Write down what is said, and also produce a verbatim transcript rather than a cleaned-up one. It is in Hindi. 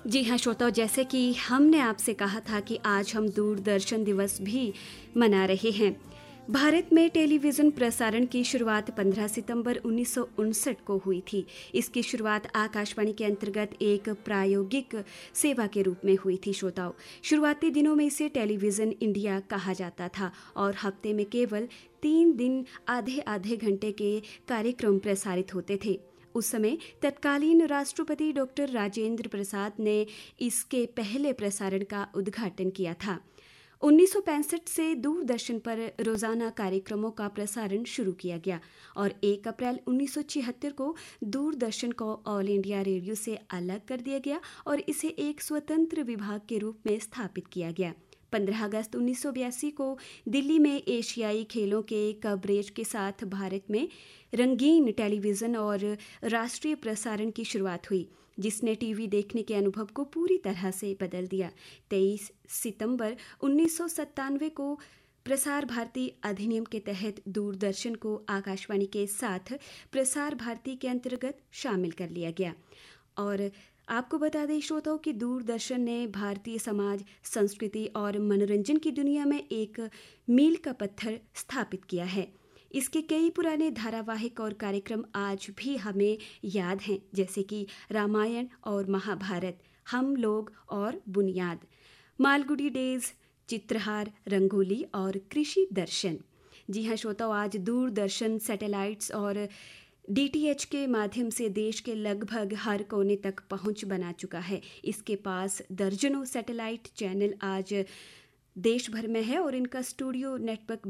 जी हाँ श्रोताओं, जैसे कि हमने आपसे कहा था कि आज हम दूरदर्शन दिवस भी मना रहे हैं। भारत में टेलीविज़न प्रसारण की शुरुआत पंद्रह सितंबर उन्नीस सौ उनसठ को हुई थी। इसकी शुरुआत आकाशवाणी के अंतर्गत एक प्रायोगिक सेवा के रूप में हुई थी। श्रोताओं, शुरुआती दिनों में इसे टेलीविज़न इंडिया कहा जाता था और हफ्ते में केवल तीन दिन आधे आधे घंटे के कार्यक्रम प्रसारित होते थे। उस समय तत्कालीन राष्ट्रपति डॉक्टर राजेंद्र प्रसाद ने इसके पहले प्रसारण का उद्घाटन किया था। उन्नीस सौ पैंसठ से दूरदर्शन पर रोजाना कार्यक्रमों का प्रसारण शुरू किया गया और एक अप्रैल उन्नीस सौ छिहत्तर को दूरदर्शन को ऑल इंडिया रेडियो से अलग कर दिया गया और इसे एक स्वतंत्र विभाग के रूप में स्थापित किया गया। पंद्रह अगस्त उन्नीस सौ बयासी को दिल्ली में एशियाई खेलों के कवरेज के साथ भारत में रंगीन टेलीविज़न और राष्ट्रीय प्रसारण की शुरुआत हुई, जिसने टीवी देखने के अनुभव को पूरी तरह से बदल दिया। तेईस सितंबर उन्नीस सौ सत्तानवे को प्रसार भारती अधिनियम के तहत दूरदर्शन को आकाशवाणी के साथ प्रसार भारती के अंतर्गत शामिल कर लिया गया। और आपको बता दें श्रोताओं कि दूरदर्शन ने भारतीय समाज, संस्कृति और मनोरंजन की दुनिया में एक मील का पत्थर स्थापित किया है। इसके कई पुराने धारावाहिक और कार्यक्रम आज भी हमें याद हैं, जैसे कि रामायण और महाभारत, हम लोग और बुनियाद, मालगुडी डेज, चित्रहार, रंगोली और कृषि दर्शन। जी हाँ श्रोताओं, आज दूरदर्शन सैटेलाइट्स और डीटीएच के माध्यम से देश के लगभग हर कोने तक पहुंच बना चुका है। इसके पास दर्जनों सैटेलाइट चैनल आज देश भर में है और इनका स्टूडियो नेटवर्क